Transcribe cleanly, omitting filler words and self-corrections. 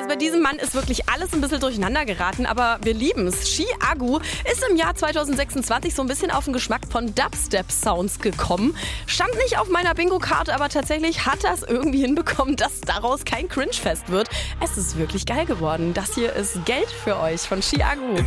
bei diesem Mann ist wirklich alles ein bisschen durcheinander geraten, aber wir lieben es. Chiago ist im Jahr 2026 so ein bisschen auf den Geschmack von Dubstep-Sounds gekommen. Stand nicht auf meiner Bingo-Karte, aber tatsächlich hat er es irgendwie hinbekommen, dass daraus kein Cringe-Fest wird. Es ist wirklich geil geworden. Das hier ist Geld für euch von Chiago.